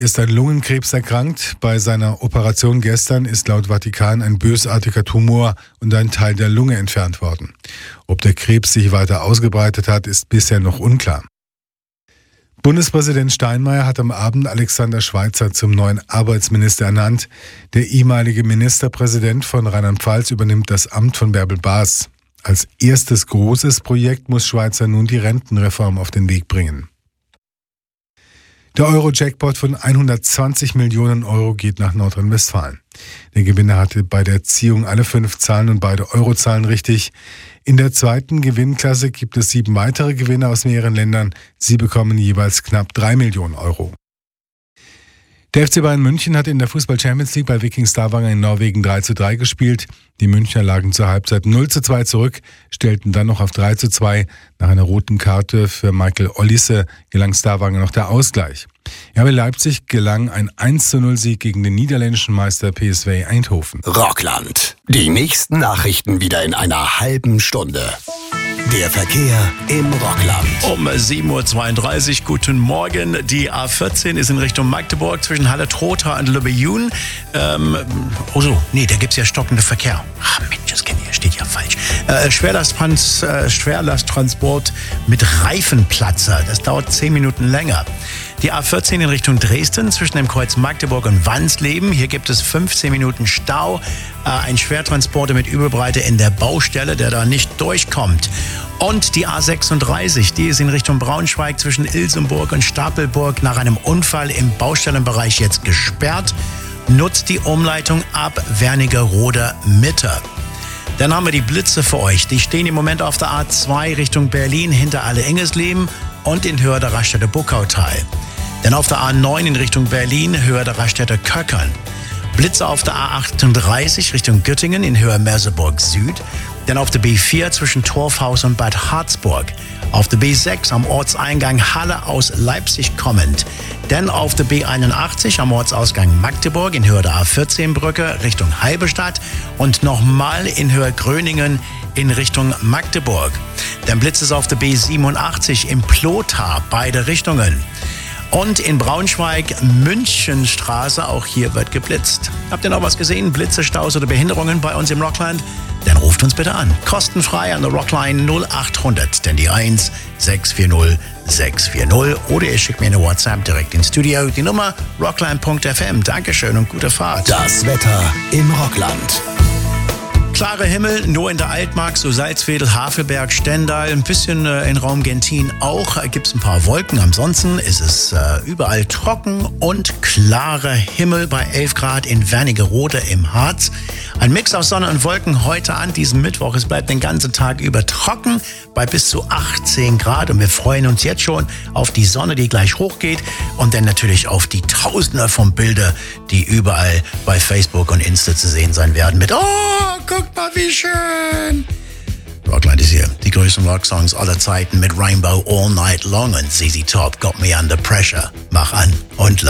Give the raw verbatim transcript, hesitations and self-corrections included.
ist an Lungenkrebs erkrankt. Bei seiner Operation gestern ist laut Vatikan ein bösartiger Tumor und ein Teil der Lunge entfernt worden. Ob der Krebs sich weiter ausgebreitet hat, ist bisher noch unklar. Bundespräsident Steinmeier hat am Abend Alexander Schweitzer zum neuen Arbeitsminister ernannt. Der ehemalige Ministerpräsident von Rheinland-Pfalz übernimmt das Amt von Bärbel Baas. Als erstes großes Projekt muss Schweitzer nun die Rentenreform auf den Weg bringen. Der Euro-Jackpot von hundertzwanzig Millionen Euro geht nach Nordrhein-Westfalen. Der Gewinner hatte bei der Ziehung alle fünf Zahlen und beide Eurozahlen richtig. In der zweiten Gewinnklasse gibt es sieben weitere Gewinner aus mehreren Ländern. Sie bekommen jeweils knapp drei Millionen Euro. Der F C Bayern München hat in der Fußball-Champions League bei Viking Stavanger in Norwegen drei zu drei gespielt. Die Münchner lagen zur Halbzeit null zu zwei zurück, stellten dann noch auf drei zu zwei. Nach einer roten Karte für Michael Olise gelang Stavanger noch der Ausgleich. R B Leipzig gelang ein eins zu null Sieg gegen den niederländischen Meister P S V Eindhoven. Rockland. Die nächsten Nachrichten wieder in einer halben Stunde. Der Verkehr im Rockland. Um sieben Uhr zweiunddreißig, guten Morgen. Die A vierzehn ist in Richtung Magdeburg zwischen Halle-Trotha und Lübbe-Jun. Ähm, oh so, nee, da gibt's ja stockende Verkehr. Ah, Mensch, das kenne ich, ja, steht ja falsch. Äh, Schwerlasttrans, äh, Schwerlasttransport mit Reifenplatzer. Das dauert zehn Minuten länger. Die A vierzehn in Richtung Dresden zwischen dem Kreuz Magdeburg und Wansleben. Hier gibt es fünfzehn Minuten Stau. Äh, ein Schwertransporter mit Überbreite in der Baustelle, der da nicht durchkommt. Und die A sechsunddreißig, die ist in Richtung Braunschweig zwischen Ilsenburg und Stapelburg nach einem Unfall im Baustellenbereich jetzt gesperrt. Nutzt die Umleitung ab Wernigerode Mitte. Dann haben wir die Blitze für euch. Die stehen im Moment auf der A zwei Richtung Berlin hinter Alle-Engesleben und in Höhe der Raststätte Buckautal. Dann auf der A neun in Richtung Berlin, Höhe der Raststätte Köckern. Blitze auf der A achtunddreißig Richtung Göttingen in Höhe Merseburg Süd. Dann auf der B vier zwischen Torfhaus und Bad Harzburg. Auf der B sechs am Ortseingang Halle aus Leipzig kommend. Dann auf der B einundachtzig am Ortsausgang Magdeburg in Höhe der A vierzehn Brücke Richtung Halberstadt. Und nochmal in Höhe Gröningen in Richtung Magdeburg. Dann blitzt es auf der B siebenundachtzig im Plotar, beide Richtungen. Und in Braunschweig, Münchenstraße, auch hier wird geblitzt. Habt ihr noch was gesehen? Blitze, Staus oder Behinderungen bei uns im Rockland? Dann ruft uns bitte an. Kostenfrei an der Rockline null acht hundert, denn die eins sechs vier null sechs vier null. Oder ihr schickt mir eine WhatsApp direkt ins Studio. Die Nummer rockland punkt f m. Dankeschön und gute Fahrt. Das Wetter im Rockland. Klare Himmel, nur in der Altmark, so Salzwedel, Havelberg, Stendal, ein bisschen äh, in Raum Gentin auch, äh, gibt es ein paar Wolken. Ansonsten ist es äh, überall trocken und klare Himmel bei elf Grad in Wernigerode im Harz. Ein Mix aus Sonne und Wolken heute an diesem Mittwoch. Es bleibt den ganzen Tag über trocken bei bis zu achtzehn Grad. Und wir freuen uns jetzt schon auf die Sonne, die gleich hochgeht. Und dann natürlich auf die Tausende von Bildern, die überall bei Facebook und Insta zu sehen sein werden. Mit, oh, guckt mal, wie schön. Rockland ist hier. Die größten Rocksongs aller Zeiten mit Rainbow All Night Long und Z Z Top, Got Me Under Pressure. Mach an und lauf.